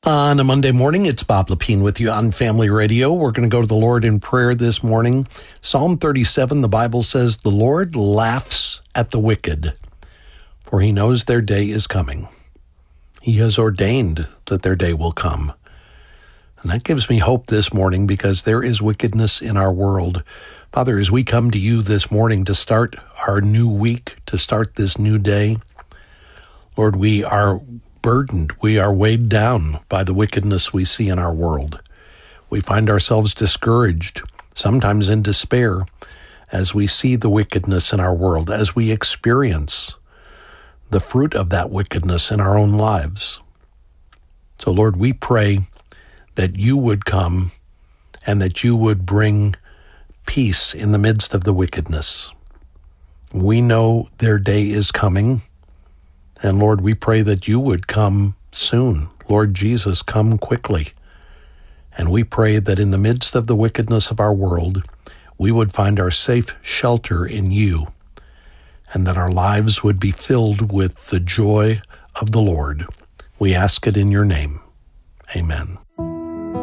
On a Monday morning, it's Bob Lepine with you on Family Radio. We're going to go to the Lord in prayer this morning. Psalm 37, the Bible says, "The Lord laughs at the wicked, for he knows their day is coming. He has ordained that their day will come." And that gives me hope this morning because there is wickedness in our world. Father, as we come to you this morning to start our new week, to start this new day, Lord, we are burdened. We are weighed down by the wickedness we see in our world. We find ourselves discouraged, sometimes in despair, as we see the wickedness in our world, as we experience the fruit of that wickedness in our own lives. So, Lord, we pray that you would come and that you would bring peace in the midst of the wickedness. We know their day is coming. And Lord, we pray that you would come soon. Lord Jesus, come quickly. And we pray that in the midst of the wickedness of our world, we would find our safe shelter in you, and that our lives would be filled with the joy of the Lord. We ask it in your name. Amen.